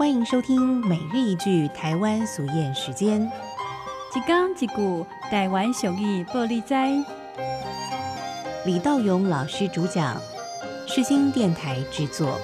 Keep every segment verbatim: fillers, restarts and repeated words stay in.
欢迎收听每日一句台湾俗谚时间。 一讲一句台湾俗语报你知。 李道勇老师主讲，世新电台制作。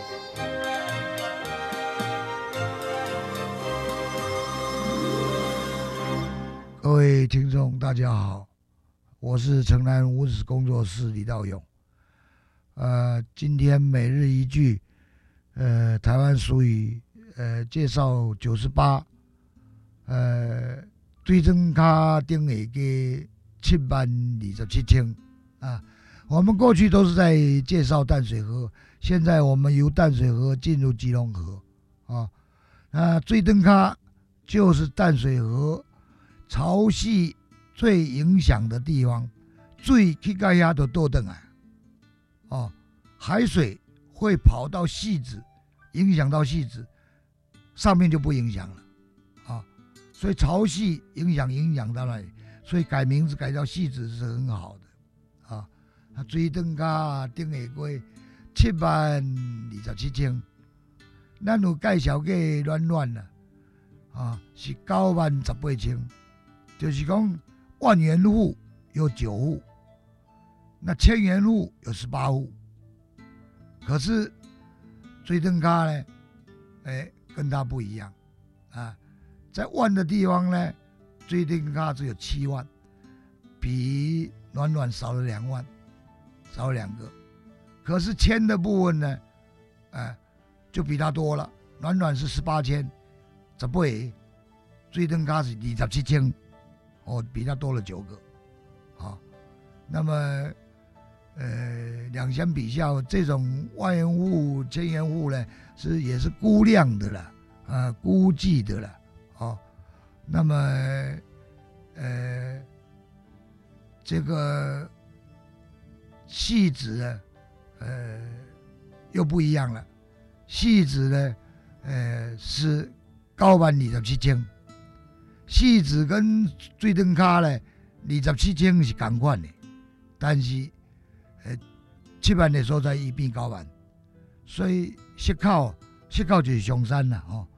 各位听众大家好，我是城南五子工作室李道勇。呃，今天每日一句，呃，台湾俗语，呃，介绍九十八，呃，水庄脚顶下加七万二十七千啊。我们过去都是在介绍淡水河，现在我们由淡水河进入基隆河啊。那水庄脚就是淡水河潮汐最影响的地方，水去到遐就倒转来，哦，海水会跑到汐止，影响到汐止，上面就不影响了，啊，所以潮汐影响影响到那里，所以改名字改叫汐止是很好的，啊，啊，水庄脚顶下过七万二十七千，咱有介绍过暖暖啦，啊，是九万十八千。就是讲万元户有九户，那千元户有十八户，可是水庄脚呢，哎，跟它不一样啊，在万的地方呢，水庄脚只有七万，比暖暖少了两万，少了两个。可是千的部分呢，哎，就比它多了，暖暖是十八千，十八个，水庄脚是二十七千。哦，比它多了九个，好，那么，呃，两相比较，这种万元户、千元户呢，是也是估量的啦，啊，估计的啦，哦，那么，呃，这个汐止呢，呃，又不一样了，汐止呢，呃，是九万二十七千。汐止跟水庄脚呢，二十七千是同款的，但是，呃，七万的所在伊变九万，所以息口息口就是上山啦，吼、哦，